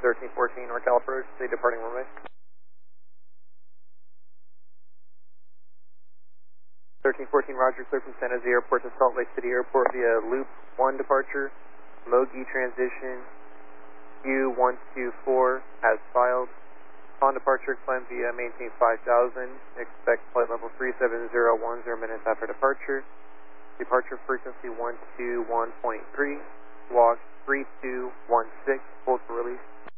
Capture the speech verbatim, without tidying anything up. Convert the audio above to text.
thirteen fourteen NorCal approach, say departing runway. thirteen fourteen Roger, clear from San Jose Airport to Salt Lake City Airport via Loop one departure, Mogi transition, Q one two four as filed. On departure, climb via maintain five thousand, expect flight level three seven zero one zero minutes after departure. Departure frequency one two one point three, walk three two one six, hold for release.